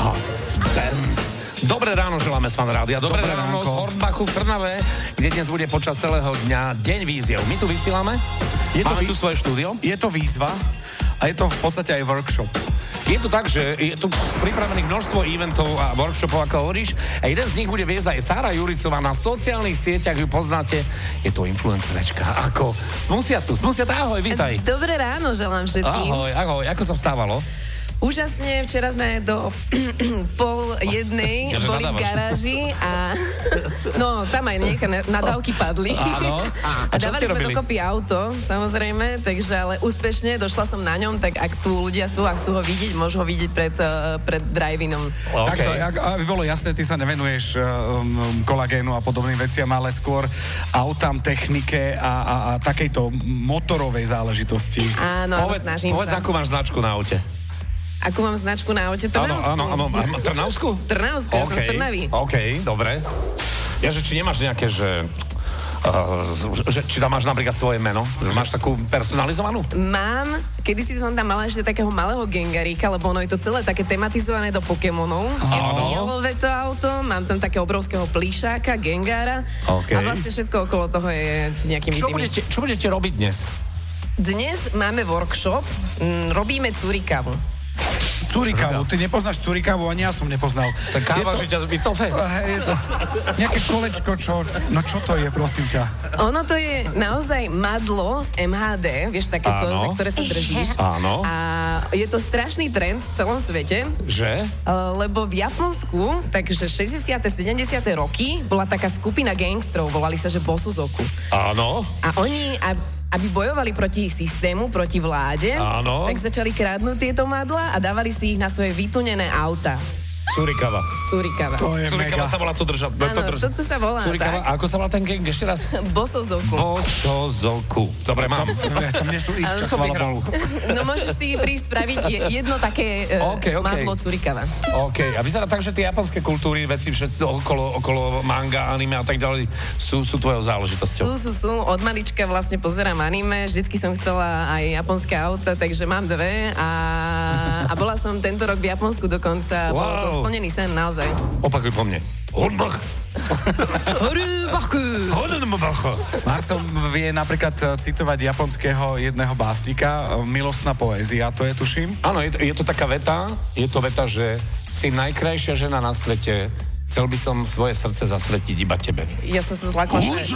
Band. Dobré ráno želáme z Fan Rádia. Dobré ráno z Hornbachu v Trnave, kde dnes bude počas celého dňa deň výziev. My tu vysielame, máme tu svoje štúdio. Je to výzva a je to v podstate aj workshop. Je to tak, že je tu pripravených množstvo eventov a workshopov, ako hovoríš. A jeden z nich bude viesť aj Sára Juricová. Na sociálnych sieťach ju poznáte. Je to influencerečka. Ako Smusiatu, ahoj, vítaj. Dobré ráno želám všetkým. Ahoj, ako sa vstávalo? Úžasne, včera sme do 12:30 boli v garáži a no, tam aj nejaké nadávky padli. Áno. A dávali sme dokopy auto, samozrejme, takže ale úspešne došla som na ňom, tak ak tu ľudia sú a chcú ho vidieť, môžu ho vidieť pred drive-inom. Okay. Takto, aby bolo jasné, ty sa nevenuješ kolagénu a podobným veciam, ale skôr autám, technike a takejto motorovej záležitosti. Áno, snažím sa. Povedz, akú máš značku na aute. Akú mám značku na aute? Trnavskú. Áno. Trnavskú? Trnavskú, ja som z Trnavy. OK, dobre. Ja, že či nemáš nejaké, že či tam máš napríklad svoje meno? Máš takú personalizovanú? Mám. Kedysi som tam mala ešte takého malého gengaríka, lebo ono je to celé také tematizované do Pokémonov. Je fialové to auto, mám tam takého obrovského plíšáka, gengára. Okay. A vlastne všetko okolo toho je s nejakými Čo budete robiť dnes? Dnes máme workshop, robíme curikavu. Curikavu, ty nepoznáš curikavu, ani ja som nepoznal. Tak káva, že ťa vycofe? Je to nejaké kolečko, čo to je, prosím ťa? Ono to je naozaj madlo z MHD, vieš, takéto, za ktoré sa držíš. Áno. A je to strašný trend v celom svete. Že? Lebo v Japonsku, takže 60. 70. roky, bola taká skupina gangstrov, volali sa, že Bosozoku. Áno. A oni, aby bojovali proti systému, proti vláde, tak začali kradnúť tieto madlá a dávali si ich na svoje vytunené auta. Curikava. To je Curikava mega. sa volá to držať. Áno, toto sa volá. Curikava. A ako sa volá ten gang? Ešte raz? Bosozoku. Dobre, mám. Tam nie sú ička, chvála Bohu. No môžeš si prísť spraviť jedno také madlo curikava. OK. A vyzerá tak, že tie japonské kultúry, veci všetko okolo manga, anime a tak ďalej sú tvojou záležitosťou. Sú. Od malička vlastne pozerám anime. Vždycky som chcela aj japonské auta, takže mám dve a bola som tento rok v Japonsku dokonca. Wow. Bolo to splnený sen, naozaj. Opakuj po mne. Hornbach. Mark vie napríklad citovať japonského jedného básnika, milostná poézia, to je, tuším? Áno, je to taká veta, že si najkrajšia žena na svete, chcel by som svoje srdce zasvetiť iba tebe. Ja som sa zlakla, že...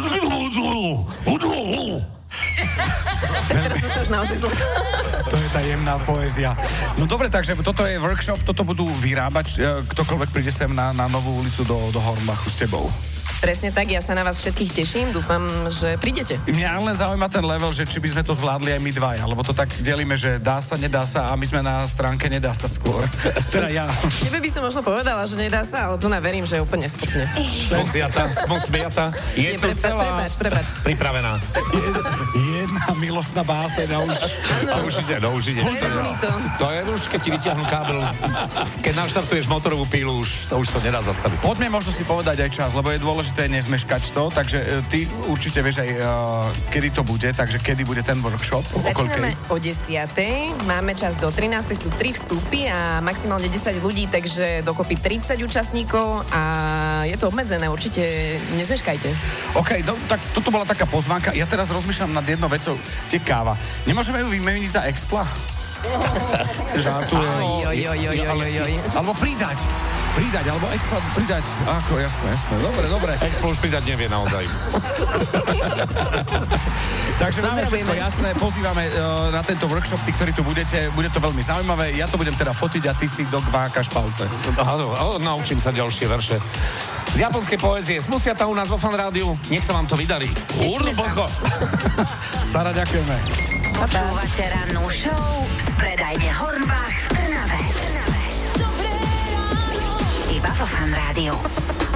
Teraz som sa už naozaj zlakla. To je tá jemná poézia. No dobre, takže toto je workshop, toto budú vyrábať, ktokoľvek príde sem na Novú ulicu do Hornbachu s tebou. Presne tak, ja sa na vás všetkých teším, dúfam, že prídete. Mňa len zaujíma ten level, že či by sme to zvládli aj my dvaja, lebo to tak delíme, že dá sa, nedá sa a my sme na stránke nedá sa skôr. Teda ja. Tebe by som možno povedala, že nedá sa, ale tu verím, že je úplne správne. Smusiata. Je tu celá pripravená. Jedna milostná báseň a už ide. To je už, keď ti vyťahnú kábel, keď naštartuješ motorovú pílu, už to nedá zastaviť. Poďme možno si povedať aj čas, lebo je dôležité nezmeškať to, takže ty určite vieš aj, kedy to bude, takže kedy bude ten workshop? Začíname o 10:00, máme čas do 13:00, sú 3 vstupy a maximálne 10 ľudí, takže dokopy 30 účastníkov a je to obmedzené, určite nezmeškajte. OK, tak toto bola taká pozvánka. Ja teraz rozmýšľam nad jednou vecou, tie káva. Nemôžeme ju vymeniť za Expla? Žartujem. Alebo pridať, alebo Expla pridať. Ako, jasné. Dobre. Expla už pridať nevie naozaj. Takže máme všetko jasné, pozývame na tento workshop, tí, ktorí tu budete, bude to veľmi zaujímavé. Ja to budem teda fotiť a ty si dokvákaš palce. Áno, naučím sa ďalšie verše. Z japonskej poézie. Smusiata u nás vo Fan Rádiu. Nech sa vám to vydarí. Sara, ďakujeme. Počúvate rannú show z predajne Hornbach v Trnave. Iba vo Fan Rádiu.